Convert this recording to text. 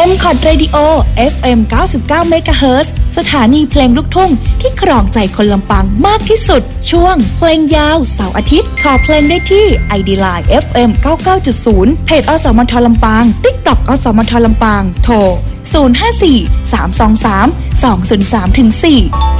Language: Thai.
M Cod Radio FM 99 MHz สถานีเพลงลูกทุ่งที่ครองใจคนลำปางมากที่สุดช่วงเพลงยาวเสาร์อาทิตย์ขอเพลงได้ที่ ID Line FM 99.0 เพจอสมทลำปาง TikTok อสมทลำปางโทร054 323 203-4